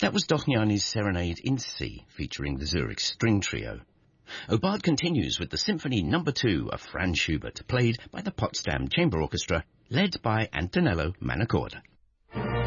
That was Dohnányi's Serenade in C, featuring the Zurich String Trio. Aubade continues with the Symphony No. 2 of Franz Schubert, played by the Potsdam Chamber Orchestra, led by Antonello Manacorda.